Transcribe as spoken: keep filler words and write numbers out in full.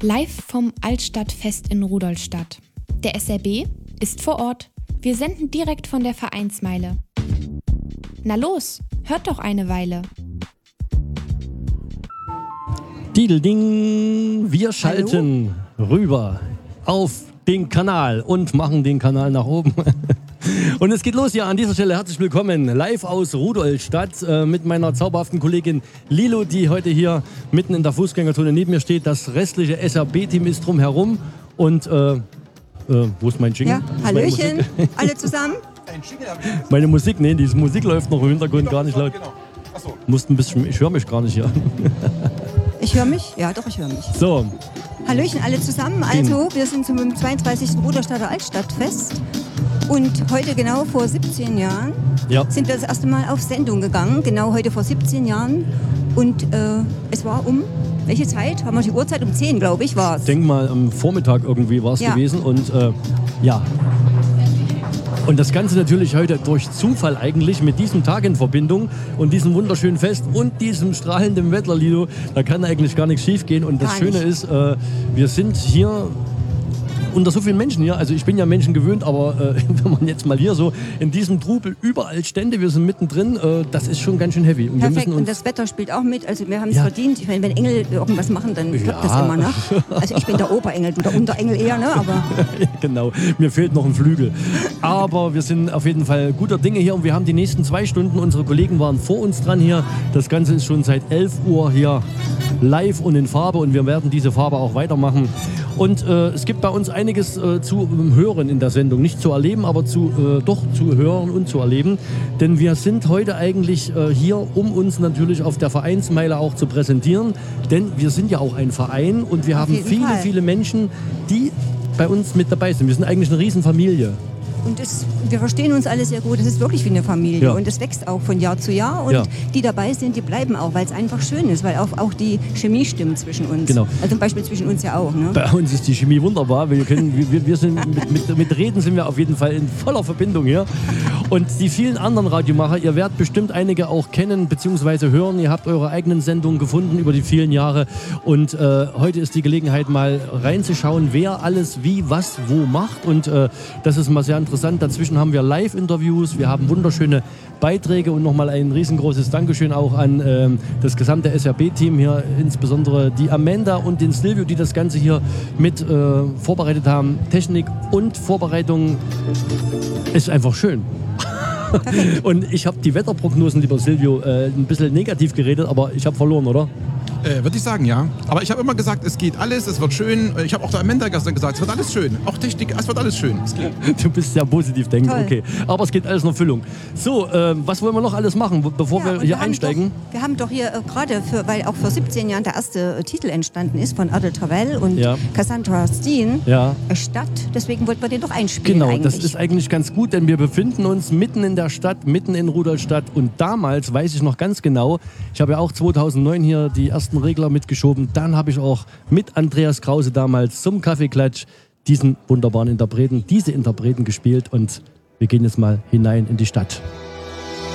Live vom Altstadtfest in Rudolstadt. Der S R B ist vor Ort. Wir senden direkt von der Vereinsmeile. Na los, hört doch eine Weile. Didelding, wir schalten Hallo? rüber auf den Kanal und machen den Kanal nach oben. Und es geht los hier an dieser Stelle. Herzlich willkommen live aus Rudolstadt äh, mit meiner zauberhaften Kollegin Lilo, die heute hier mitten in der Fußgängerzone neben mir steht. Das restliche S R B-Team ist drumherum. Und äh, äh, wo ist mein Jingle? Ja, Hallöchen, alle zusammen. Meine Musik, nee, diese Musik läuft noch im Hintergrund, gar nicht laut. Genau. Achso. Musst ein bisschen, ich höre mich gar nicht hier. Ich höre mich? Ja, doch, ich höre mich. So. Hallöchen, alle zusammen. Also, wir sind zum zweiunddreißigsten Rudolstadter Altstadtfest. Und heute genau vor siebzehn Jahren ja. sind wir das erste Mal auf Sendung gegangen. Genau heute vor siebzehn Jahren. Und äh, es war um, welche Zeit? Haben wir die Uhrzeit? Um zehn, glaube ich, war es. Ich denke mal, am Vormittag irgendwie war es ja. gewesen. Und äh, ja. Und das Ganze natürlich heute durch Zufall eigentlich mit diesem Tag in Verbindung und diesem wunderschönen Fest und diesem strahlenden Wetter, Lido. Da kann eigentlich gar nichts schief gehen. Und das Schöne ist, äh, wir sind hier unter so vielen Menschen hier, also ich bin ja Menschen gewöhnt, aber äh, wenn man jetzt mal hier so in diesem Trubel überall Stände, wir sind mittendrin, äh, das ist schon ganz schön heavy. Und Perfekt, wir müssen uns und das Wetter spielt auch mit, also wir haben es ja. verdient. Ich meine, wenn Engel irgendwas machen, dann klappt ja. das immer, ne? Also ich bin der Oberengel, du der Unterengel eher, ne? Aber genau, mir fehlt noch ein Flügel. Aber wir sind auf jeden Fall guter Dinge hier und wir haben die nächsten zwei Stunden, unsere Kollegen waren vor uns dran hier. Das Ganze ist schon seit elf Uhr hier live und in Farbe und wir werden diese Farbe auch weitermachen. Und äh, es gibt bei uns einiges äh, zu äh, hören in der Sendung. Nicht zu erleben, aber zu, äh, doch zu hören und zu erleben. Denn wir sind heute eigentlich äh, hier, um uns natürlich auf der Vereinsmeile auch zu präsentieren. Denn wir sind ja auch ein Verein und wir auf haben viele, Fall. viele Menschen, die bei uns mit dabei sind. Wir sind eigentlich eine Riesenfamilie. Und es, wir verstehen uns alle sehr gut. Es ist wirklich wie eine Familie. Ja. Und es wächst auch von Jahr zu Jahr. Und ja. die dabei sind, die bleiben auch, weil es einfach schön ist. Weil auch, auch die Chemie stimmt zwischen uns. Genau. Also zum Beispiel zwischen uns ja auch. Ne? Bei uns ist die Chemie wunderbar. Wir, können, wir, wir sind mit, mit, mit Reden sind wir auf jeden Fall in voller Verbindung hier. Und die vielen anderen Radiomacher, ihr werdet bestimmt einige auch kennen bzw. hören. Ihr habt eure eigenen Sendungen gefunden über die vielen Jahre. Und äh, heute ist die Gelegenheit, mal reinzuschauen, wer alles wie, was, wo macht. Und äh, das ist mal sehr interessant. Dazwischen haben wir Live-Interviews, wir haben wunderschöne Beiträge und nochmal ein riesengroßes Dankeschön auch an ähm, das gesamte S R B-Team hier, insbesondere die Amanda und den Silvio, die das Ganze hier mit äh, vorbereitet haben. Technik und Vorbereitung ist einfach schön. Und ich habe die Wetterprognosen, lieber Silvio, äh, ein bisschen negativ geredet, aber ich habe verloren, oder? Äh, Würde ich sagen, ja. Aber ich habe immer gesagt, es geht alles, es wird schön. Ich habe auch der Amanda gestern gesagt, es wird alles schön. Auch Technik, es wird alles schön. Es geht. Du bist sehr positiv denkend, Toll. okay. Aber es geht alles noch Füllung. So, äh, was wollen wir noch alles machen, bevor Ja, wir und hier wir haben einsteigen? Doch, wir haben doch hier äh, gerade, für, weil auch vor siebzehn Jahren der erste äh, Titel entstanden ist von Adel Travell und Ja. Cassandra Steen, Ja. äh, Stadt. Deswegen wollten wir den doch einspielen. Genau, eigentlich. das ist eigentlich ganz gut, denn wir befinden uns mitten in der Stadt, mitten in Rudolstadt. Und damals weiß ich noch ganz genau, ich habe ja auch zweitausendneun hier die ersten Regler mitgeschoben. Dann habe ich auch mit Andreas Krause damals zum Kaffeeklatsch diesen wunderbaren Interpreten, diese Interpreten gespielt. Und wir gehen jetzt mal hinein in die Stadt.